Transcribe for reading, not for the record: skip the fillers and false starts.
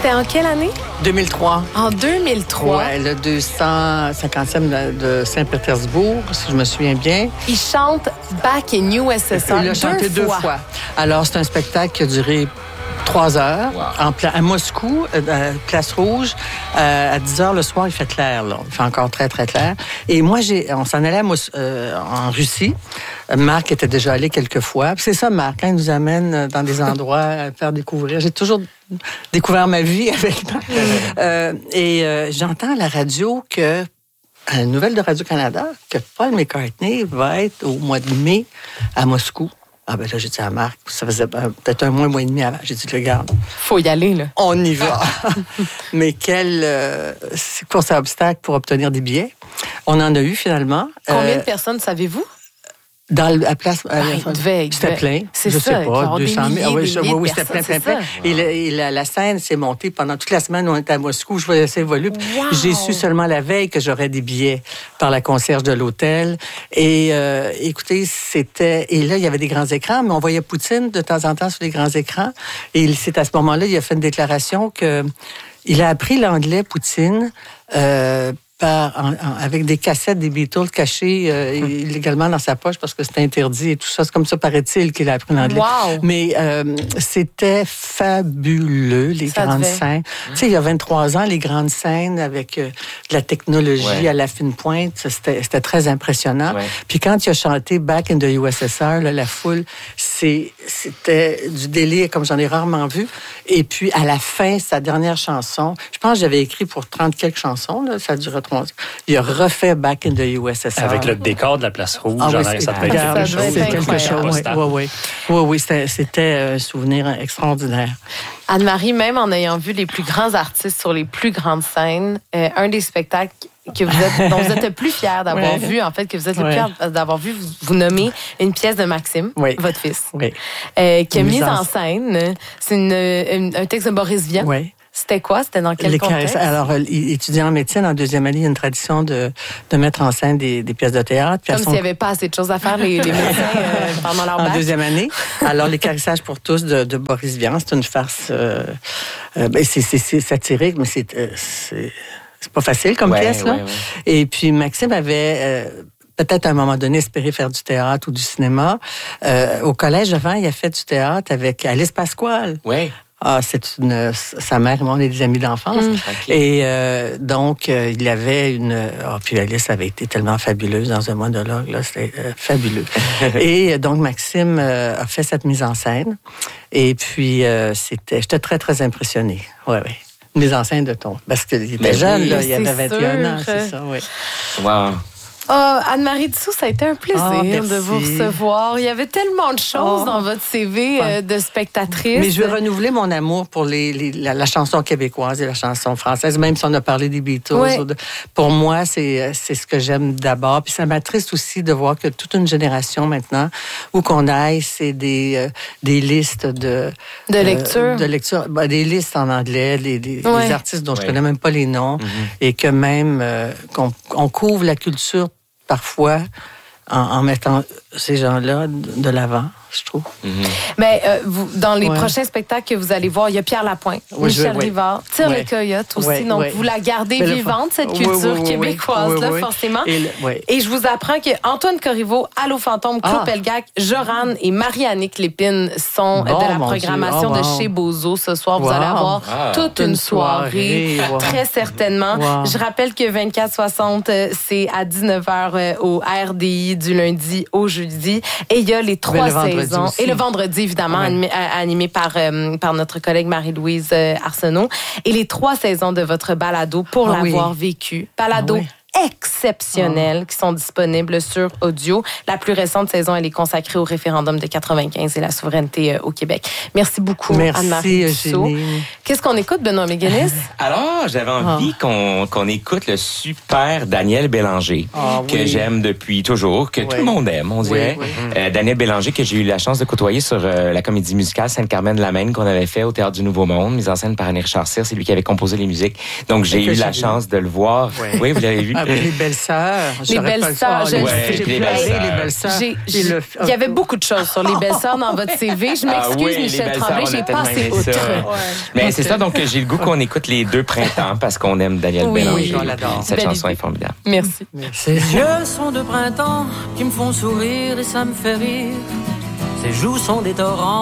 C'était en quelle année? 2003. En 2003. Ouais, le 250e de Saint-Pétersbourg, si je me souviens bien. Il chante Back in USSR. Il l'a chanté deux fois. Alors, c'est un spectacle qui a duré 3 heures, à Moscou, Place Rouge. À 10 heures le soir, il fait clair, là. Il fait encore très, très clair. Et moi, on s'en allait en Russie. Marc était déjà allé quelques fois. Puis c'est ça, Marc, il nous amène dans des endroits à faire découvrir. J'ai toujours découvert ma vie avec Marc. J'entends à la radio à la nouvelle de Radio-Canada, que Paul McCartney va être au mois de mai à Moscou. Ah ben là, j'ai dit à Marc, ça faisait peut-être un mois et demi avant. J'ai dit, regarde. Faut y aller, là. On y va. Mais quelle course à obstacles pour obtenir des billets. On en a eu finalement. Combien de personnes savez-vous? Dans la place, c'était plein. C'est je ça, sais pas, 200 000. Oui, c'était plein. Et la scène s'est montée pendant toute la semaine. On était à Moscou, je voyais ça évoluer. Wow. J'ai su seulement la veille que j'aurais des billets par la concierge de l'hôtel. Et écoutez, et là, il y avait des grands écrans, mais on voyait Poutine de temps en temps sur les grands écrans. Et c'est à ce moment-là, il a fait une déclaration il a appris l'anglais, Poutine, avec des cassettes des Beatles cachées illégalement dans sa poche parce que c'était interdit et tout ça. C'est comme ça, paraît-il, qu'il a appris l'anglais. Wow. Mais c'était fabuleux, les grandes scènes. Tu sais, il y a 23 ans, les grandes scènes avec de la technologie à la fine pointe, c'était très impressionnant. Ouais. Puis quand il a chanté Back in the USSR, là, la foule, c'était du délire comme j'en ai rarement vu. Et puis, à la fin, sa dernière chanson, je pense que j'avais écrit pour 30 quelques chansons, là, ça durait 3 ans. Il a refait Back in the USSR. Avec le décor de la Place Rouge, ça devait être quelque chose. Oui, c'était un souvenir extraordinaire. Anne-Marie, même en ayant vu les plus grands artistes sur les plus grandes scènes, un des spectacles dont vous êtes le plus fier d'avoir vu, en fait, que vous êtes le plus fier d'avoir vu, vous nommez une pièce de Maxime, votre fils, qui a mis en scène. C'est un texte de Boris Vian. Oui. C'était quoi? C'était dans quel contexte? Alors, étudiant en médecine, en deuxième année, il y a une tradition de mettre en scène des pièces de théâtre. Comme s'il n'y avait pas assez de choses à faire, les médecins, pendant leur bac. En deuxième année. Alors, Les Caressages pour tous de Boris Vian, c'est une farce. C'est satirique, mais c'est pas facile comme pièce, là. Ouais. Et puis, Maxime avait... peut-être à un moment donné, espérer faire du théâtre ou du cinéma. Au collège, avant, il a fait du théâtre avec Alice Pasquale. Oui. Ah, sa mère et moi, on est des amis d'enfance. Okay. Et donc, il avait puis Alice avait été tellement fabuleuse dans un monologue, là, c'était fabuleux. Et donc, Maxime a fait cette mise en scène. Et puis, j'étais très, très impressionnée. Oui. Mise en scène de ton. Parce qu'il était jeune, là, il avait 21 ans, c'est ça, oui. Wow. Anne-Marie Dussault, ça a été un plaisir de vous recevoir. Il y avait tellement de choses dans votre CV de spectatrice. Mais je veux renouveler mon amour pour la chanson québécoise et la chanson française, même si on a parlé des Beatles. Oui. Pour moi, c'est ce que j'aime d'abord. Puis ça m'attriste aussi de voir que toute une génération maintenant, où qu'on aille, c'est des listes de lecture. De lecture. Des listes en anglais, des artistes dont je connais même pas les noms, et que même qu'on couvre la culture parfois en mettant ces gens-là de l'avant, je trouve. Mais dans les prochains spectacles que vous allez voir, il y a Pierre Lapointe, Michel Rivard, Tire les Coyotes aussi. Donc, vous la gardez vivante, cette culture québécoise-là, forcément. Et je vous apprends que Antoine Corriveau, Allô Fantôme, Claude Pelgag, Joran et Marie-Annick Lépine sont de la programmation de chez Bozo. Ce soir, vous allez avoir toute une soirée, très certainement. Je rappelle que 24-60, c'est à 19h au RDI du lundi au jeudi. Et il y a les 3 saisons. Et le vendredi, évidemment, animé par notre collègue Marie-Louise Arsenault. Et les 3 saisons de votre balado pour l'avoir vécu. Balado exceptionnels qui sont disponibles sur audio. La plus récente saison, elle est consacrée au référendum de 95 et la souveraineté au Québec. Merci beaucoup, Anne-Marie Dussault. Qu'est-ce qu'on écoute, Benoît Méguenis? Alors, j'avais envie qu'on écoute le super Daniel Bélanger, que j'aime depuis toujours, que tout le monde aime, on dirait. Daniel Bélanger, que j'ai eu la chance de côtoyer sur la comédie musicale Sainte-Carmen-de-la-Maine qu'on avait fait au Théâtre du Nouveau Monde, mise en scène par Annie-Richard Cyr. C'est lui qui avait composé les musiques. Donc, j'ai eu la chance de le voir. Oui, vous l'avez vu? Les belles-sœurs. Les belles-sœurs. J'ai pleuré les belles-sœurs. Il y avait beaucoup de choses sur les belles-sœurs dans votre CV. Je m'excuse, Michel Tremblay, j'ai passé outre. Mais c'est C'est ça, donc j'ai le goût qu'on écoute les deux printemps parce qu'on aime Daniel Bélanger. On l'adore. Cette chanson est formidable. Merci. Ses yeux sont de printemps qui me font sourire et ça me fait rire. Ses joues sont des torrents